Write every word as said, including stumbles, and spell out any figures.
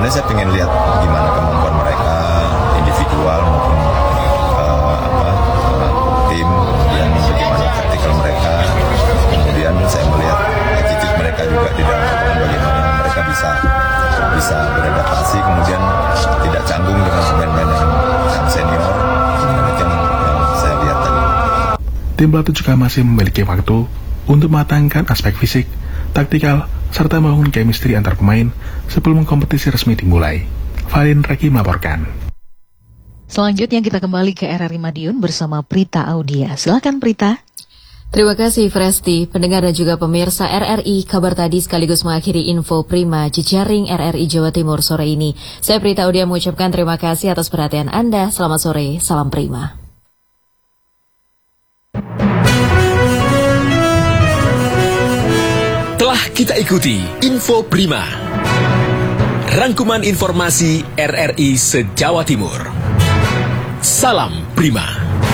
sebenarnya saya ingin lihat gimana kemampuan mereka individual maupun uh, apa uh, tim, kemudian bagaimana taktikal mereka, kemudian saya melihat attitude mereka juga di dalam lapangan, bagaimana mereka bisa bisa beradaptasi, kemudian tidak canggung dengan pemain-pemain yang, yang senior. Dan itu yang, yang saya lihat tadi. Tim pelatih juga masih memiliki waktu untuk mematangkan aspek fisik, taktikal, serta membangun chemistry antar pemain sebelum kompetisi resmi dimulai. Valin Reki melaporkan. Selanjutnya kita kembali ke R R I Madiun bersama Prita Audia. Silakan Prita. Terima kasih Fresti, pendengar dan juga pemirsa R R I. Kabar tadi sekaligus mengakhiri info Prima Jejaring R R I Jawa Timur sore ini. Saya Prita Audia mengucapkan terima kasih atas perhatian Anda. Selamat sore, salam Prima. Telah kita ikuti Info Prima, rangkuman informasi R R I se-Jawa Timur. Salam Prima.